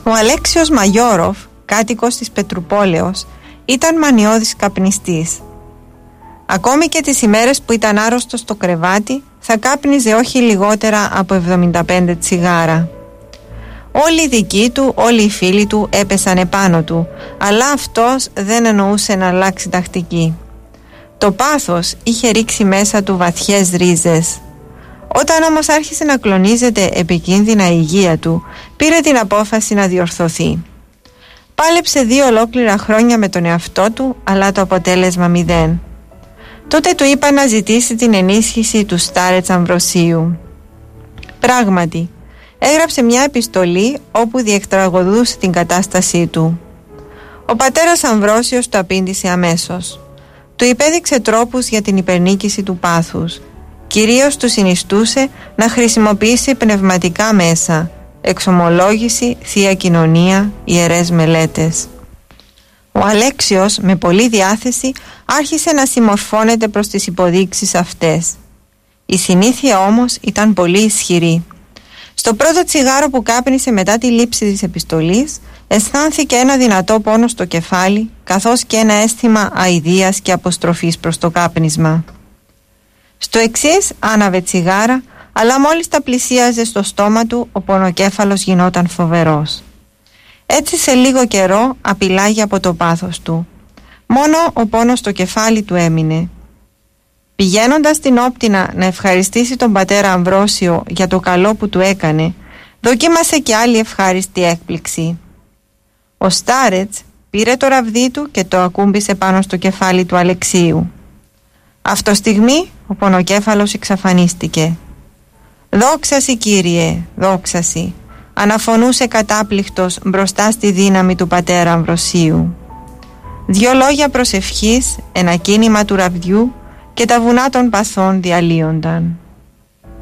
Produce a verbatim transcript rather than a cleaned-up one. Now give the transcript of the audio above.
Ο Αλέξιος Μαγιόροφ, κάτοικος της Πετρουπόλεως, ήταν μανιώδης καπνιστής. Ακόμη και τις ημέρες που ήταν άρρωστος στο κρεβάτι, θα κάπνιζε όχι λιγότερα από εβδομήντα πέντε τσιγάρα. Όλοι οι δικοί του, όλοι οι φίλοι του έπεσαν επάνω του, αλλά αυτός δεν εννοούσε να αλλάξει τακτική. Το πάθος είχε ρίξει μέσα του βαθιές ρίζες. Όταν όμως άρχισε να κλονίζεται επικίνδυνα η υγεία του, πήρε την απόφαση να διορθωθεί. Πάλεψε δύο ολόκληρα χρόνια με τον εαυτό του, αλλά το αποτέλεσμα μηδέν. Τότε του είπα να ζητήσει την ενίσχυση του Στάρετς Αμβροσίου. Πράγματι, έγραψε μια επιστολή όπου διεκτραγωδούσε την κατάστασή του. Ο πατέρας Αμβρόσιος το απήντησε αμέσως. Του υπέδειξε τρόπους για την υπερνίκηση του πάθους. Κυρίως του συνιστούσε να χρησιμοποιήσει πνευματικά μέσα, εξομολόγηση, θεία κοινωνία, ιερές μελέτες. Ο Αλέξιος με πολλή διάθεση άρχισε να συμμορφώνεται προς τις υποδείξεις αυτές. Η συνήθεια όμως ήταν πολύ ισχυρή. Στο πρώτο τσιγάρο που κάπνισε μετά τη λήψη της επιστολής, αισθάνθηκε ένα δυνατό πόνο στο κεφάλι, καθώς και ένα αίσθημα αηδίας και αποστροφής προς το κάπνισμα. Στο εξής άναβε τσιγάρα, αλλά μόλις τα πλησίαζε στο στόμα του, ο πονοκέφαλος γινόταν φοβερός. Έτσι σε λίγο καιρό απειλάγει από το πάθος του. Μόνο ο πόνος στο κεφάλι του έμεινε. Πηγαίνοντας στην Όπτινα να ευχαριστήσει τον πατέρα Αμβρόσιο για το καλό που του έκανε, δοκίμασε και άλλη ευχάριστη έκπληξη. Ο Στάρετς πήρε το ραβδί του και το ακούμπησε πάνω στο κεφάλι του Αλεξίου. Αυτό στιγμή ο πονοκέφαλος εξαφανίστηκε. «Δόξα σοι, Κύριε, δόξα σοι», αναφωνούσε κατάπληκτος μπροστά στη δύναμη του πατέρα Αμβροσίου. Δυο λόγια προσευχής, ένα κίνημα του ραβδιού και τα βουνά των παθών διαλύονταν.